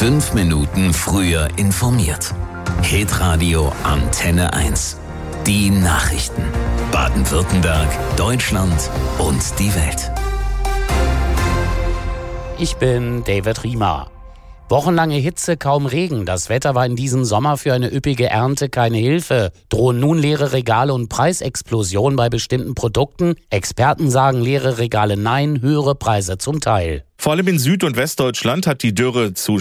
5 Minuten früher informiert. Hitradio Antenne 1. Die Nachrichten. Baden-Württemberg, Deutschland und die Welt. Ich bin David Riemer. Wochenlange Hitze, kaum Regen. Das Wetter war in diesem Sommer für eine üppige Ernte keine Hilfe. Drohen nun leere Regale und Preisexplosion bei bestimmten Produkten? Experten sagen leere Regale nein, höhere Preise zum Teil. Vor allem in Süd- und Westdeutschland hat die Dürre zu